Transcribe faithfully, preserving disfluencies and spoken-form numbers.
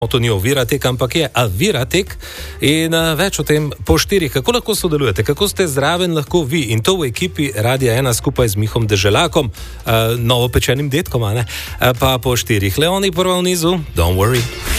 To ni Oviratek, ampak je Aviratek in uh, več o tem po štirih. Kako lahko sodelujete, kako ste zraven lahko vi in to v ekipi Radia ena skupaj z Mihom Deželakom, uh, novopečenim detkom, a ne? Uh, pa po štirih. Leoni prva v nizu, don't worry.